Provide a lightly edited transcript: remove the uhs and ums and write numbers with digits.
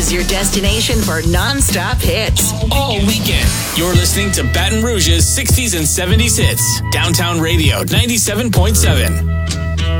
is your destination for non-stop hits. All weekend, you're listening to Baton Rouge's 60s and 70s hits. Downtown Radio 97.7.